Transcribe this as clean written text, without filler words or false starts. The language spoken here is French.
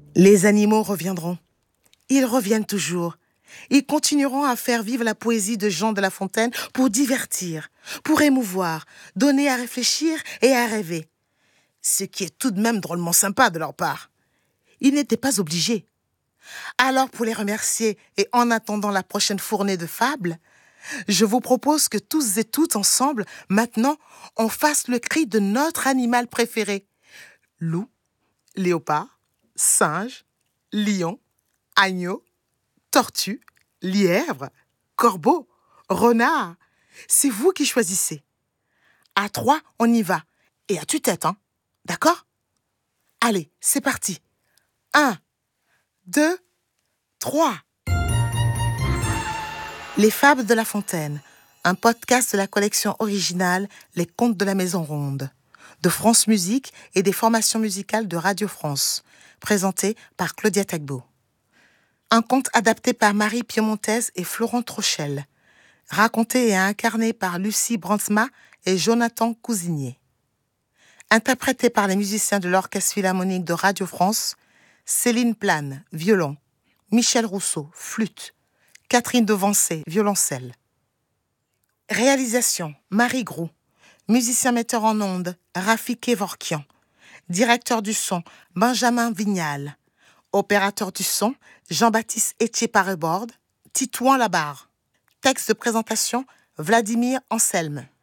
Les animaux reviendront. Ils reviennent toujours. Ils continueront à faire vivre la poésie de Jean de La Fontaine pour divertir, pour émouvoir, donner à réfléchir et à rêver. Ce qui est tout de même drôlement sympa de leur part. Ils n'étaient pas obligés. Alors pour les remercier et en attendant la prochaine fournée de fables, je vous propose que tous et toutes ensemble, maintenant, on fasse le cri de notre animal préféré. Loup, léopard, singe, lion, agneau, tortue, lièvre, corbeau, renard. C'est vous qui choisissez. À 3, on y va. Et à tue-tête, hein? D'accord? Allez, c'est parti. 1, 2, 3. Les Fables de La Fontaine, un podcast de la collection originale Les Contes de la Maison Ronde, de France Musique et des formations musicales de Radio France, présenté par Claudia Tagbo. Un conte adapté par Marie Piemontaise et Florent Trochel, raconté et incarné par Lucie Brandsma et Jonathan Cousinier. Interprété par les musiciens de l'Orchestre Philharmonique de Radio France, Céline Plane, violon, Michel Rousseau, flûte, Catherine Devancé, violoncelle. Réalisation, Marie Groux. Musicien metteur en ondes, Rafi Kevorkian. Directeur du son, Benjamin Vignal. Opérateur du son, Jean-Baptiste Etché-Pareborde, Titouan Labarre. Texte de présentation, Vladimir Anselme.